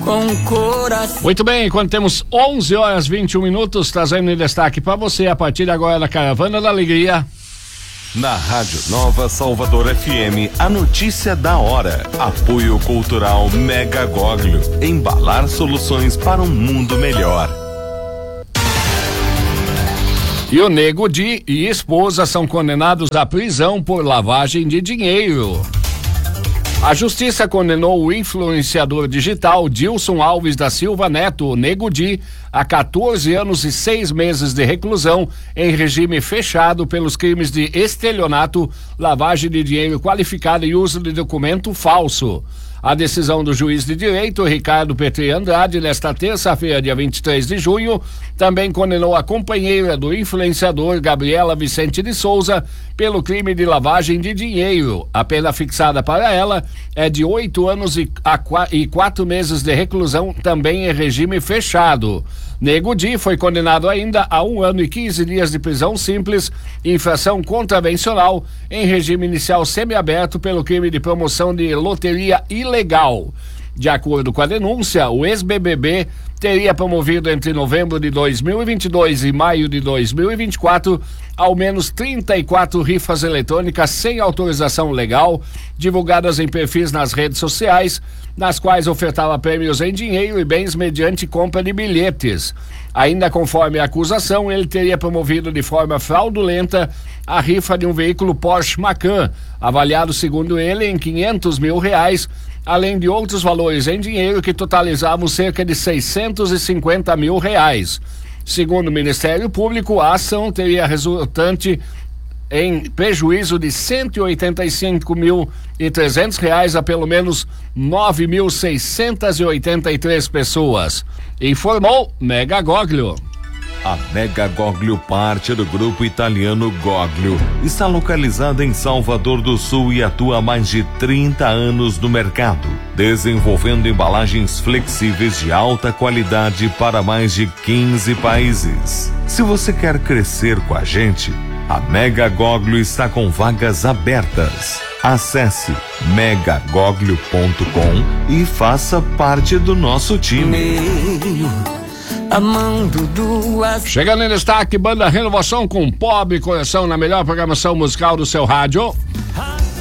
com coração. Muito bem, quando temos 11h21, trazendo em destaque para você a partir de agora da Caravana da Alegria. Na Rádio Nova Salvador FM, a notícia da hora. Apoio cultural Mega Goglio. Embalar soluções para um mundo melhor. E o Nego Di e esposa são condenados à prisão por lavagem de dinheiro. A justiça condenou o influenciador digital Dilson Alves da Silva Neto, o Nego Di, a 14 anos e 6 meses de reclusão em regime fechado pelos crimes de estelionato, lavagem de dinheiro qualificada e uso de documento falso. A decisão do juiz de direito, Ricardo Petri Andrade, nesta terça-feira, dia 23 de junho, também condenou a companheira do influenciador, Gabriela Vicente de Souza, pelo crime de lavagem de dinheiro. A pena fixada para ela é de 8 anos e 4 meses de reclusão, também em regime fechado. Nego Di foi condenado ainda a 1 ano e 15 dias de prisão simples, infração contravencional, em regime inicial semiaberto pelo crime de promoção de loteria ilegal. De acordo com a denúncia, o ex-BBB teria promovido entre novembro de 2022 e maio de 2024 ao menos 34 rifas eletrônicas sem autorização legal, divulgadas em perfis nas redes sociais, nas quais ofertava prêmios em dinheiro e bens mediante compra de bilhetes. Ainda conforme a acusação, ele teria promovido de forma fraudulenta a rifa de um veículo Porsche Macan, avaliado, segundo ele, em R$500 mil, além de outros valores em dinheiro que totalizavam cerca de R$650 mil. Segundo o Ministério Público, a ação teria resultante em prejuízo de R$185.300 a pelo menos 9.683 pessoas. Informou Mega Goglio. A Mega Goglio, parte do grupo italiano Goglio, está localizada em Salvador do Sul e atua há mais de 30 anos no mercado, desenvolvendo embalagens flexíveis de alta qualidade para mais de 15 países. Se você quer crescer com a gente, a Mega Goglio está com vagas abertas. Acesse megagoglio.com e faça parte do nosso time. Amando duas. Chegando em destaque, Banda Renovação com Pobre Coração na melhor programação musical do seu rádio.